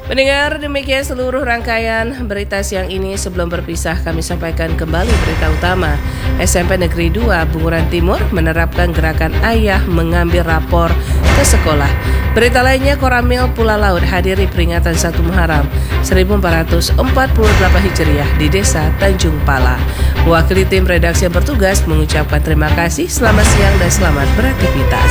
Pendengar, demikian seluruh rangkaian berita siang ini. Sebelum berpisah, kami sampaikan kembali berita utama. SMP Negeri 2 Bunguran Timur menerapkan gerakan ayah mengambil rapor ke sekolah. Berita lainnya, Koramil Pula Laut hadiri peringatan 1 Muharram 1448 Hijriah di Desa Tanjung Pala. Wakili tim redaksi yang bertugas mengucapkan terima kasih, selamat siang dan selamat beraktivitas.